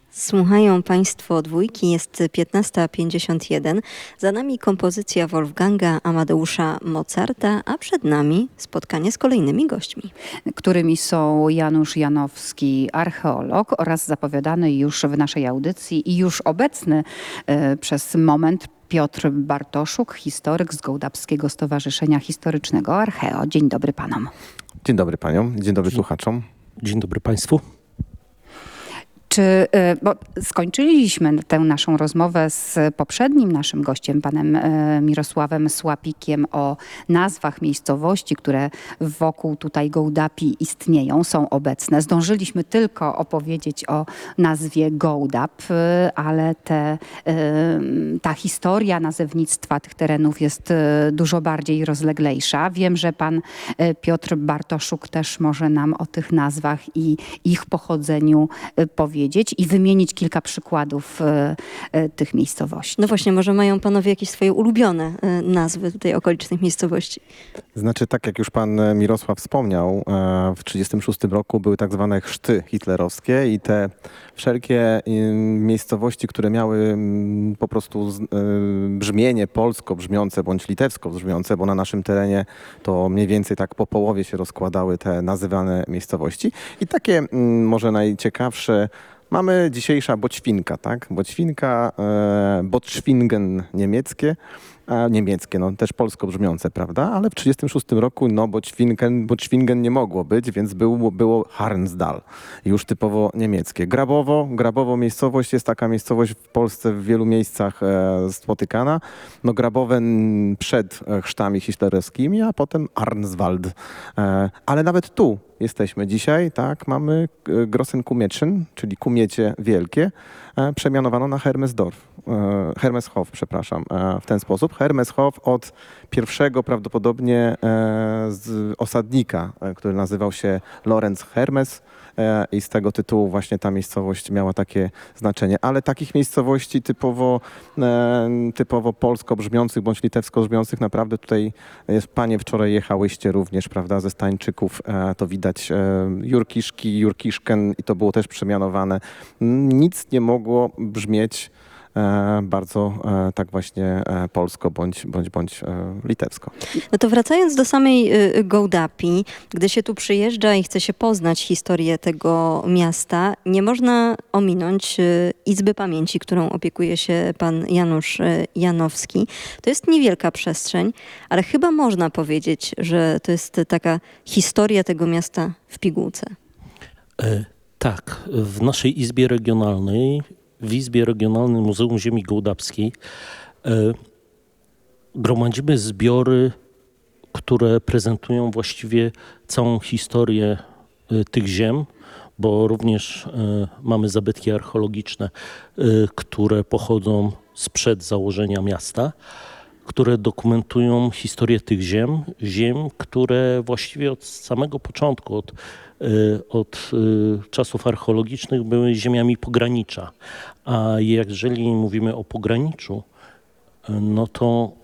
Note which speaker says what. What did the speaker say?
Speaker 1: Słuchają Państwo Dwójki, jest 15:51. Za nami kompozycja Wolfganga Amadeusza Mozarta, a przed nami spotkanie z kolejnymi gośćmi.
Speaker 2: Którymi są Janusz Janowski, archeolog, oraz zapowiadany już w naszej audycji i już obecny przez moment Piotr Bartoszuk, historyk z Gołdapskiego Stowarzyszenia Historycznego Archeo. Dzień dobry panom.
Speaker 3: Dzień dobry paniom, dzień dobry słuchaczom.
Speaker 4: Dzień dobry państwu.
Speaker 2: Bo skończyliśmy tę naszą rozmowę z poprzednim naszym gościem, panem Mirosławem Słapikiem, o nazwach miejscowości, które wokół tutaj Gołdapi istnieją, są obecne. Zdążyliśmy tylko opowiedzieć o nazwie Gołdap, ale ta historia nazewnictwa tych terenów jest dużo bardziej rozleglejsza. Wiem, że pan Piotr Bartoszuk też może nam o tych nazwach i ich pochodzeniu powiedzieć i wymienić kilka przykładów tych miejscowości.
Speaker 1: No właśnie, może mają panowie jakieś swoje ulubione nazwy tutaj okolicznych miejscowości?
Speaker 3: Znaczy, tak jak już pan Mirosław wspomniał, w 1936 roku były tak zwane chrzty hitlerowskie i te wszelkie miejscowości, które miały po prostu brzmienie polsko brzmiące bądź litewsko brzmiące, bo na naszym terenie to mniej więcej tak po połowie się rozkładały te nazywane miejscowości. I takie może najciekawsze mamy dzisiejsza Boćwinka, tak? Boćwinka, Botschwingen niemieckie, no też polsko brzmiące, prawda? Ale w 1936 roku no Botschwingen nie mogło być, więc było Harnsdal, już typowo niemieckie. Grabowo miejscowość jest taka miejscowość w Polsce w wielu miejscach spotykana. No Grabowen przed chrztami hitlerowskimi, a potem Arnswald. Ale nawet tu jesteśmy dzisiaj, tak, mamy Grossen-Kumieczyn, czyli Kumiecie Wielkie, przemianowano na Hermeshof, przepraszam, w ten sposób. Hermeshof od pierwszego prawdopodobnie osadnika, który nazywał się Lorenz Hermes, i z tego tytułu właśnie ta miejscowość miała takie znaczenie. Ale takich miejscowości typowo polsko brzmiących bądź litewsko brzmiących naprawdę tutaj jest. Panie wczoraj jechałyście również, prawda, ze Stańczyków, to widać Jurkiszken i to było też przemianowane. Nic nie mogło brzmieć bardzo tak właśnie polsko bądź litewsko.
Speaker 1: No to wracając do samej Gołdapi, gdy się tu przyjeżdża i chce się poznać historię tego miasta, nie można ominąć Izby Pamięci, którą opiekuje się pan Janusz Janowski. To jest niewielka przestrzeń, ale chyba można powiedzieć, że to jest taka historia tego miasta w pigułce.
Speaker 4: Tak, w naszej Izbie Regionalnej, w Izbie Regionalnej Muzeum Ziemi Gołdapskiej gromadzimy zbiory, które prezentują właściwie całą historię tych ziem, bo również mamy zabytki archeologiczne, które pochodzą sprzed założenia miasta, które dokumentują historię tych ziem, które właściwie od samego początku, od czasów archeologicznych były ziemiami pogranicza. A jeżeli mówimy o pograniczu, no to